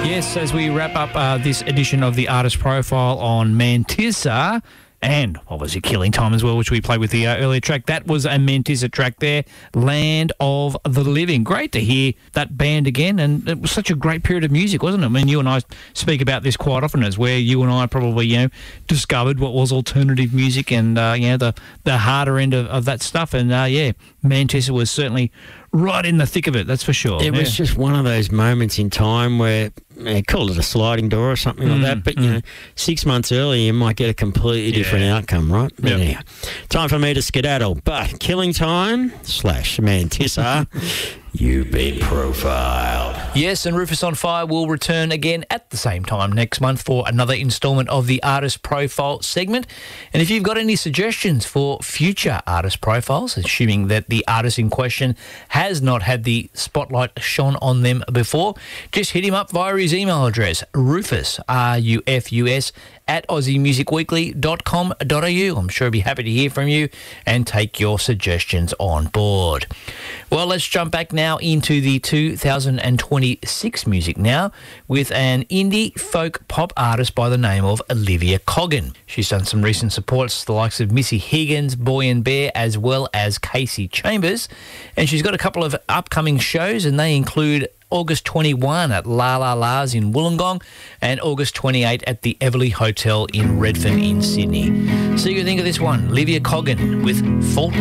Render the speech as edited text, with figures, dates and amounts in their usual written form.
Yes, as we wrap up this edition of the Artist Profile on Mantissa, and obviously Killing Time as well, which we played with the earlier track. That was a Mantissa track there, Land of the Living. Great to hear that band again, and it was such a great period of music, wasn't it? I mean, you and I speak about this quite often, as where you and I probably, discovered what was alternative music and, the harder end of that stuff. And, Mantissa was certainly right in the thick of it, that's for sure. It was just one of those moments in time where, call it a sliding door or something like that, but, 6 months earlier you might get a completely different outcome, right? But anyhow, time for me to skedaddle. But Killing Time / Mantissa, you've been profiled. Yes, and Rufus on Fire will return again at the same time next month for another instalment of the Artist Profile segment. And if you've got any suggestions for future Artist Profiles, assuming that the artist in question has not had the spotlight shone on them before, just hit him up via his email address, Rufus, RUFUS, at AussieMusicWeekly.com.au. I'm sure he'll be happy to hear from you and take your suggestions on board. Well, let's jump back now into the 2026 music now with an indie folk pop artist by the name of Olivia Coggin. She's done some recent supports to the likes of Missy Higgins, Boy and Bear, as well as Casey Chambers. And she's got a couple of upcoming shows, and they include August 21 at La La La's in Wollongong and August 28 at the Everleigh Hotel in Redfern in Sydney. So you can think of this one, Olivia Coggin with Fault